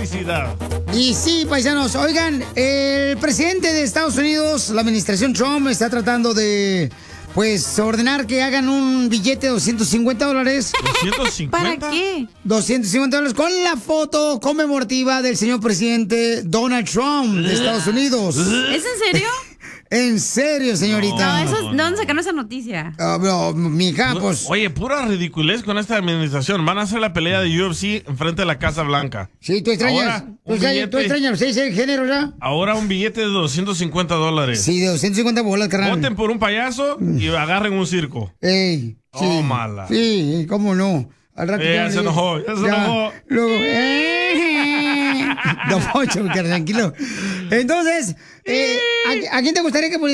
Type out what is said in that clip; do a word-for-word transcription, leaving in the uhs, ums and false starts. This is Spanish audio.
felicidad. Y sí, paisanos, oigan, el presidente de Estados Unidos, la administración Trump, está tratando de, pues, ordenar que hagan un billete de doscientos cincuenta dólares. ¿doscientos cincuenta? ¿Para qué? doscientos cincuenta dólares con la foto conmemorativa del señor presidente Donald Trump de Estados Unidos. ¿Es en serio? En serio, señorita. No, eso, ¿de dónde sacaron esa noticia? Ah, no, mija, pues. Oye, pura ridiculez con esta administración. Van a hacer la pelea de U F C enfrente de la Casa Blanca. Sí, tú extrañas. Ahora, tú, un extrañas tú billete- extrañas ese género, ¿ya? Ahora un billete de doscientos cincuenta dólares. Sí, de doscientos cincuenta bolas, carnal. Voten por un payaso y agarren un circo. Ey, sí. Oh, mala. Sí, cómo no. Al rato Eh, ya se le- enojó, ya se enojó. Luego, eh, Don Poncho, tranquilo. Entonces, eh, ¿a, a quién te gustaría que